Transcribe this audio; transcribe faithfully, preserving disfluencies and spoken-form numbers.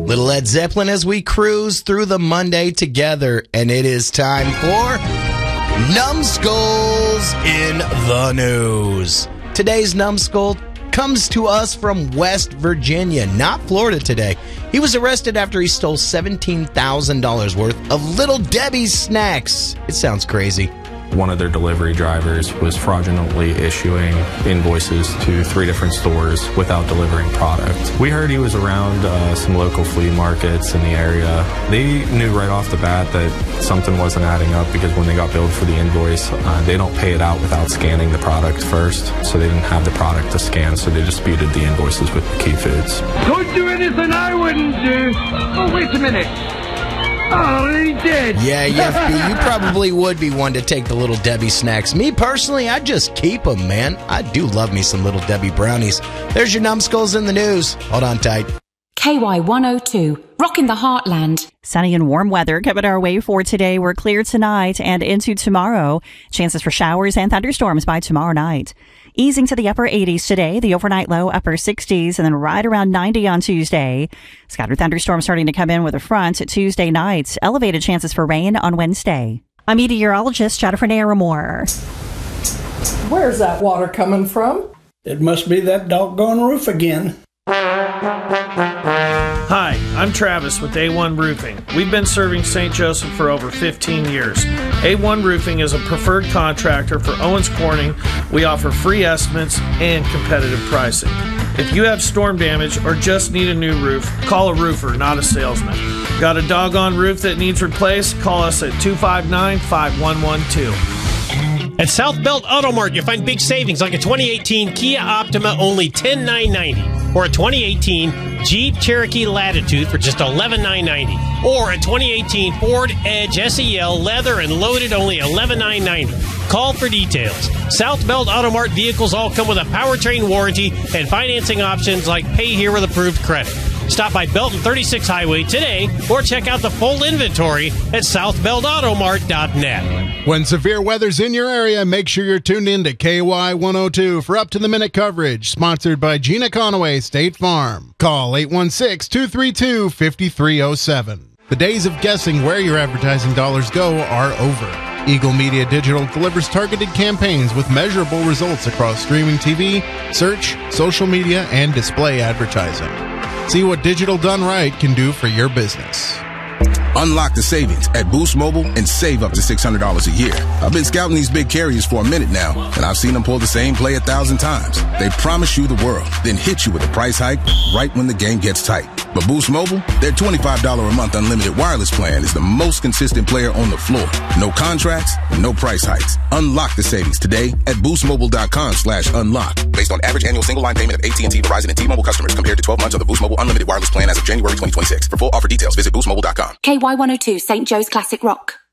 Little Led Zeppelin as we cruise through the Monday together, and it is time for Numbskulls in the News. Today's numbskull comes to us from West Virginia, not Florida today. He was arrested after he stole seventeen thousand dollars worth of Little Debbie's snacks. It sounds crazy. One of their delivery drivers was fraudulently issuing invoices to three different stores without delivering product. We heard he was around uh, some local flea markets in the area. They knew right off the bat that something wasn't adding up because when they got billed for the invoice, uh, they don't pay it out without scanning the product first. So they didn't have the product to scan, so they disputed the invoices with Key Foods. Don't do anything I wouldn't do. Oh, wait a minute. Oh, he did. Yeah, yeah, you probably would be one to take the Little Debbie snacks. Me, personally, I'd just keep them, man. I do love me some Little Debbie brownies. There's your numbskulls in the news. Hold on tight. K Y one oh two, rocking the heartland. Sunny and warm weather coming our way for today. We're clear tonight and into tomorrow. Chances for showers and thunderstorms by tomorrow night. Easing to the upper eighties today, the overnight low upper sixties, and then right around ninety on Tuesday. Scattered thunderstorms starting to come in with a front Tuesday night. Elevated chances for rain on Wednesday. I'm meteorologist Jennifer Naramore. Where's that water coming from? It must be that doggone roof again. Hi, I'm Travis with A one Roofing. We've been serving Saint Joseph for over fifteen years. A one Roofing is a preferred contractor for Owens Corning. We offer free estimates and competitive pricing. If you have storm damage or just need a new roof, call a roofer, not a salesman. Got a doggone roof that needs replaced? Call us at two five nine, five one one two. At South Belt Auto Mart, you'll find big savings like a twenty eighteen Kia Optima, only ten thousand nine hundred ninety dollars, or a twenty eighteen Jeep Cherokee Latitude for just eleven thousand nine hundred ninety dollars, or a twenty eighteen Ford Edge S E L leather and loaded, only eleven thousand nine hundred ninety dollars. Call for details. South Belt Auto Mart vehicles all come with a powertrain warranty and financing options like pay here with approved credit. Stop by Belton thirty-six Highway today or check out the full inventory at south belt auto mart dot net. When severe weather's in your area, make sure you're tuned in to K Y one oh two for up-to-the-minute coverage, sponsored by Gina Conaway State Farm. Call eight one six, two three two, five three zero seven. The days of guessing where your advertising dollars go are over. Eagle Media Digital delivers targeted campaigns with measurable results across streaming T V, search, social media, and display advertising. See what digital done right can do for your business. Unlock the savings at Boost Mobile and save up to six hundred dollars a year. I've been scouting these big carriers for a minute now, and I've seen them pull the same play a thousand times. They promise you the world, then hit you with a price hike right when the game gets tight. But Boost Mobile, their twenty-five dollars a month unlimited wireless plan is the most consistent player on the floor. No contracts, no price hikes. Unlock the savings today at boostmobile.com slash unlock. Based on average annual single line payment of A T and T, Verizon, and T-Mobile customers compared to twelve months of the Boost Mobile unlimited wireless plan as of January twenty twenty-six. For full offer details, visit boost mobile dot com. K Y one oh two, Saint Joe's Classic Rock.